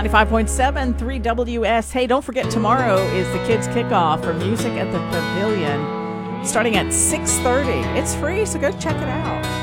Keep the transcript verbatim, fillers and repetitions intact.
ninety-five point seven, three W S. Hey, don't forget, tomorrow is the kids' kickoff for Music at the Pavilion, starting at six thirty. It's free, so go check it out.